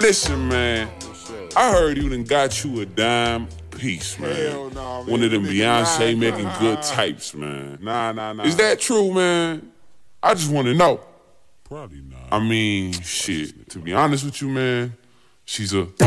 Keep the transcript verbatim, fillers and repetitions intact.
Listen, man. I heard you done got you a dime piece, man. Hell nah, man. One of them Beyonce Nah, making nah. good types, man. Nah, nah, nah. Is that true, man? I just want to know. Probably not. I mean, shit. To be honest with you, man, she's a